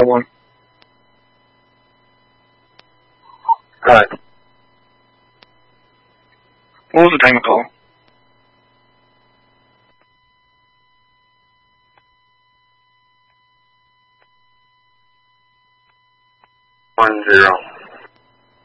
One. Alright. What was the time of call? $10.